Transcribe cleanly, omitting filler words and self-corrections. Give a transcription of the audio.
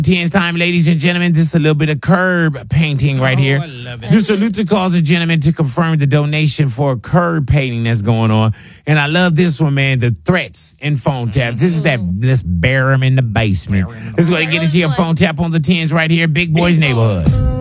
Tens time, ladies and gentlemen, this is a little bit of curb painting right here. I love it. Mr. Luther calls a gentleman to confirm the donation for curb painting that's going on. And I love this one, man. The threats in phone tap. This is that, let's bury him in the basement. This is what I get into your phone tap on the tens right here. Big Boys Neighborhood.